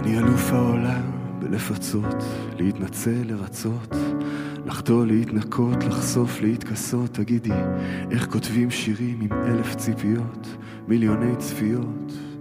אני אלוף העולם בלפצות, להתנצל, לרצות, לחטוא, להתנקות, לחשוף, להתכסות. תגידי, איך כותבים שירים עם 1000 ציפיות, מיליוני צפיות?